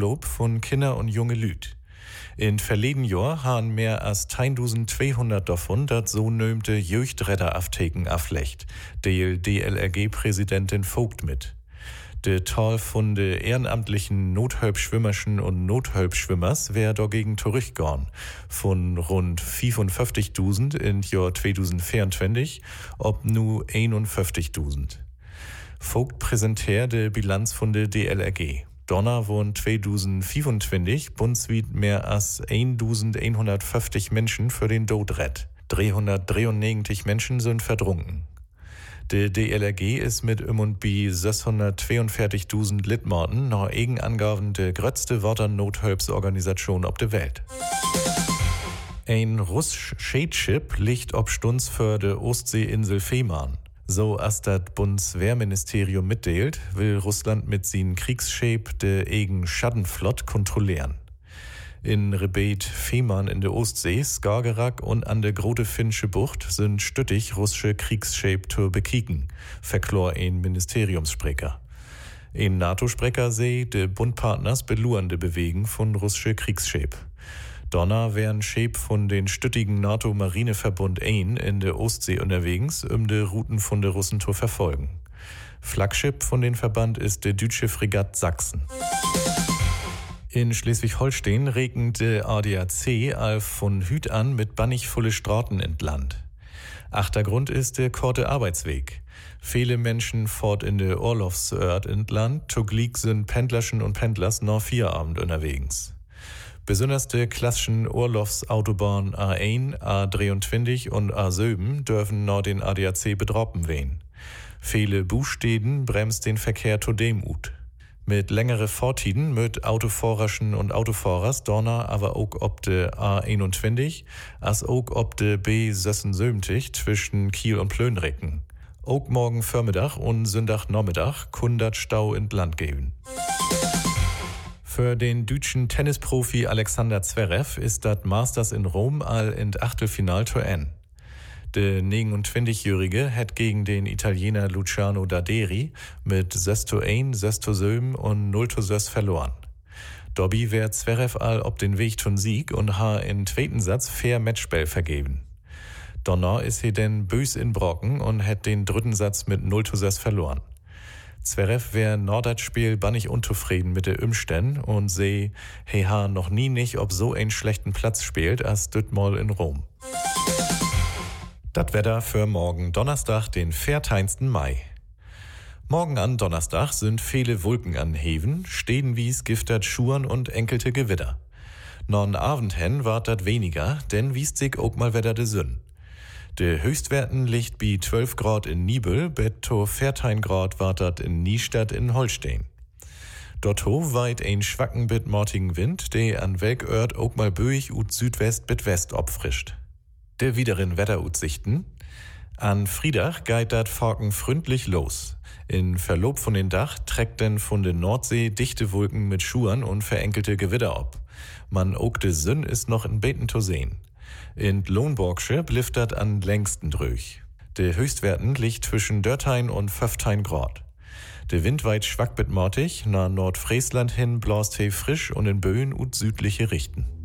Urlaub von Kinder und junge Lüd. In verleden Jahr haben mehr als 1200 davon dat so nömte Jöchtretter-Afteken aflecht, der DLRG-Präsidentin Vogt mit. De Tal von de ehrenamtlichen Nothölpschwimmerschen und Nothölpschwimmers wär dagegen zurückgegangen, von rund 55.000 in Jahr 2024 ob nu 51.000. Vogt präsentiert de Bilanz von de DLRG. Donner wurden 2025 bundesweit mehr als 1150 Menschen für den Tod rett. 393 Menschen sind verdrunken. Der DLRG ist mit und bei 642.000 Litmarten nach eigen Angaben die größte Waternothölpsorganisation auf der Welt. Ein russisch Schädschip liegt ob Stunz für die Ostseeinsel Fehmarn. So als das Bundeswehrministerium mitteilt, will Russland mit seinen Kriegsschip de eigen Schattenflott kontrollieren. In Rebet Fehmarn in der Ostsee, Skagerrak und an der Grote Finnische Bucht sind stüttig russische Kriegsschip zu bekicken, verklor ein Ministeriumssprecher. Ein NATO-Sprecher sei, de Bundpartners beluernde Bewegen von russische Kriegsschip. Donner wären Schip von den stüttigen NATO-Marineverbund ein in der Ostsee unterwegs, de Routen von der Russen zu verfolgen. Flaggschiff von den Verband ist der deutsche Fregatt Sachsen. In Schleswig-Holstein regnet der ADAC Alf von Hüt an mit bannigvolle Straßen entland. Achtergrund ist der korte Arbeitsweg. Viele Menschen fort in der Orlofsört entland, zugleich sind Pendlerschen und Pendlers noch Feierabend unterwegs. Besonders der klassischen Orlofsautobahn A1, A23 und A7 dürfen noch den ADAC bedroppen wehen. Viele Buchstäden bremst den Verkehr zudem ut. Mit längere Fahrtiden mit Autofahrerschen und Autofahrers Donner aber auch ob de A21 als auch ob de B76 zwischen Kiel und Plönrecken. Auch morgen Vormittag und Sonntagnachmittag kundet Stau in Land geben. Für den deutschen Tennisprofi Alexander Zverev ist das Masters in Rom all in Achtelfinal zu Ende. Der 29-Jährige hat gegen den Italiener Luciano Daderi mit 6:1, 6:7 und 0:6 verloren. Dobby wär Zverev all ob den Weg zum Sieg und ha in zweiten Satz fair Matchball vergeben. Donner ist he denn bös in Brocken und hat den dritten Satz mit 0:6 verloren. Zverev wär das Spiel bannig unzufrieden mit der Umstände und seh, he ha noch nie nicht ob so einen schlechten Platz spielt als Dütmol in Rom. Das Wetter für morgen Donnerstag, den 14. Mai. Morgen an Donnerstag sind viele Wolken an Heven, Stedenwies, Giftert, Schuren und enkelte Gewitter. Non Abend hen wart dat weniger, denn wiest sich auch mal wieder de Sünn. De Höchstwerten liegt bi 12 Grad in Nibel, betto 14 Grad wart dat in Niestadt in Holstein. Dotto weit ein schwacken bit mortigen Wind, de an Welkört auch mal böig ut Südwest bit West opfrischt. Der wideren Wetteraussichten. An Friedach geht dat Forken fründlich los. In Verlob von den Dach trägt denn von der Nordsee dichte Wolken mit Schuren und verenkelte Gewitter ob. Man ook de Sünn ist noch in Beten zu sehen. In Lohnborgsche blifft dat an längsten dröch. Der Höchstwerten liegt zwischen Dörthein und 15 Grad. Der Wind weit schwack bit mortig, nach Nordfriesland hin blast he frisch und in Böen und südliche Richten.